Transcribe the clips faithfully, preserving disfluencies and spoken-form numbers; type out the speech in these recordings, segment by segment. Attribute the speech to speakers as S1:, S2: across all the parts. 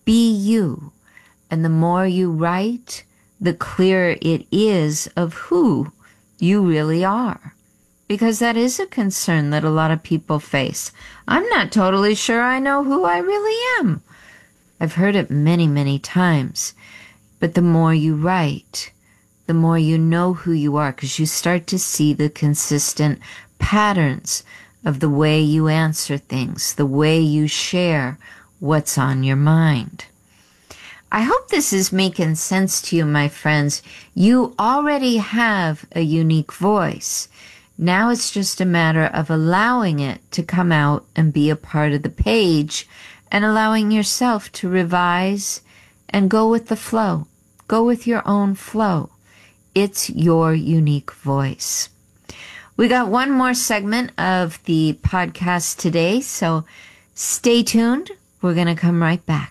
S1: Be you. And the more you write, the clearer it is of who you really are. Because that is a concern that a lot of people face. I'm not totally sure I know who I really am. I've heard it many, many times. But the more you write, the more you know who you are, because you start to see the consistent patterns of the way you answer things, the way you share what's on your mind. I hope this is making sense to you, my friends. You already have a unique voice. Now it's just a matter of allowing it to come out and be a part of the page and allowing yourself to revise and go with the flow. Go with your own flow. It's your unique voice. We got one more segment of the podcast today, so stay tuned. We're going to come right back.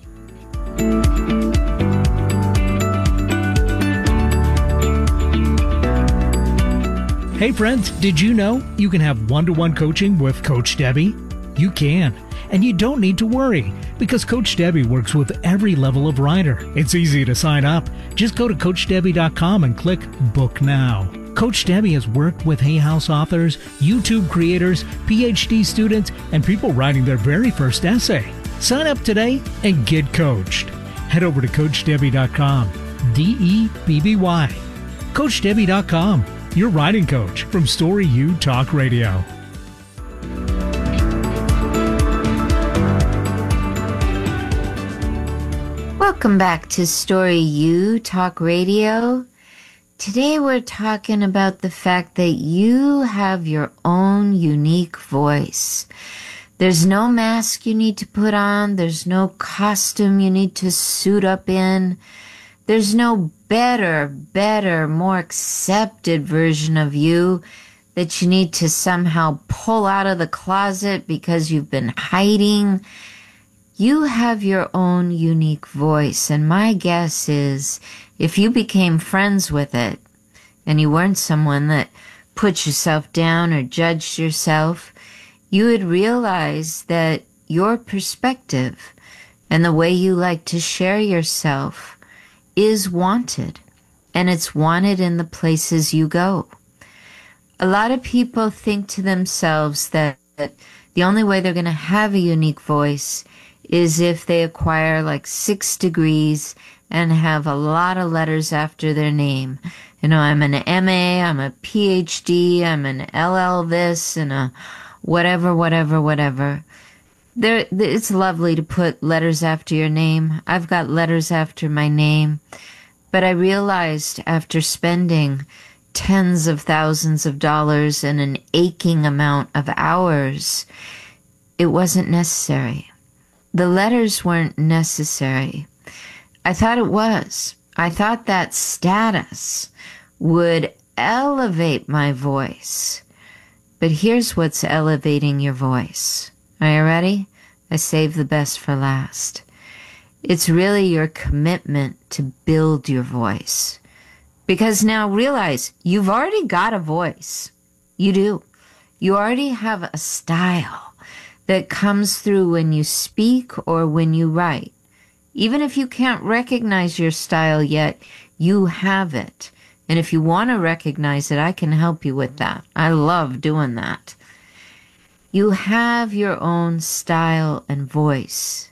S2: Hey friends, did you know you can have one-to-one coaching with Coach Debbie? You can, and you don't need to worry because Coach Debbie works with every level of writer. It's easy to sign up. Just go to coach debbie dot com and click Book Now. Coach Debbie has worked with Hay House authors, YouTube creators, P H D students, and people writing their very first essay. Sign up today and get coached. Head over to coach debbie dot com, D E B B Y. coach debbie dot com, your writing coach from Story U Talk Radio.
S1: Welcome back to Story U Talk Radio. Today we're talking about the fact that you have your own unique voice. There's no mask you need to put on. There's no costume you need to suit up in. There's no better, better, more accepted version of you that you need to somehow pull out of the closet because you've been hiding. You have your own unique voice, and my guess is if you became friends with it and you weren't someone that put yourself down or judged yourself, you would realize that your perspective and the way you like to share yourself is wanted, and it's wanted in the places you go. A lot of people think to themselves that the only way they're going to have a unique voice is if they acquire like six degrees and have a lot of letters after their name. You know, I'm an M A, I'm a P H D, I'm an L L this, and a whatever, whatever, whatever. There, it's lovely to put letters after your name. I've got letters after my name. But I realized after spending tens of thousands of dollars and an aching amount of hours, it wasn't necessary. The letters weren't necessary. I thought it was. I thought that status would elevate my voice. But here's what's elevating your voice. Are you ready? I saved the best for last. It's really your commitment to build your voice. Because now realize you've already got a voice. You do. You already have a style that comes through when you speak or when you write. Even if you can't recognize your style yet, you have it. And if you want to recognize it, I can help you with that. I love doing that. You have your own style and voice.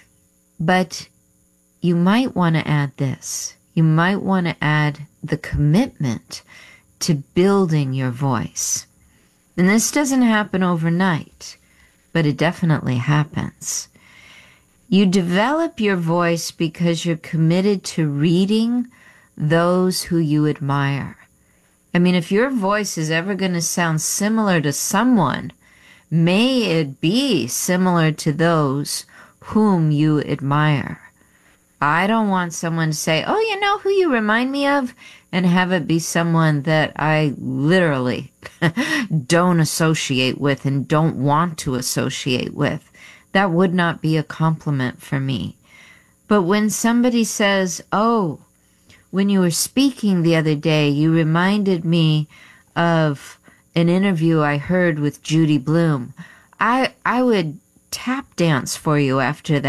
S1: But you might want to add this. You might want to add the commitment to building your voice. And this doesn't happen overnight, but it definitely happens. You develop your voice because you're committed to reading those who you admire. I mean, if your voice is ever going to sound similar to someone, may it be similar to those whom you admire. I don't want someone to say, oh, you know who you remind me of? And have it be someone that I literally don't associate with and don't want to associate with. That would not be a compliment for me. But when somebody says, oh, when you were speaking the other day, you reminded me of an interview I heard with Judy Blume, I, I would tap dance for you after that.